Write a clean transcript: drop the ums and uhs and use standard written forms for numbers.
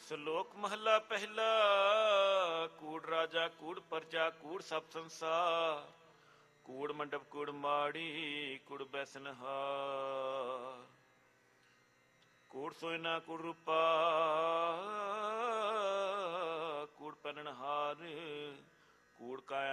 ਸ਼ਲੋਕ ਮਹਲਾ ਪਹਿਲਾ। ਕੂੜ ਰਾਜਾ ਕੂੜ ਪਰਜਾ ਕੂੜ ਸਭ ਸੰਸਾਰ, ਕੂੜ ਮੰਡਪ ਕੂੜ ਮਾੜੀ ਕੂੜ ਬੈਸਨਹਾਰ। ਕੂੜ ਸੋਇਨਾ ਕੂੜ ਰੂਪਾ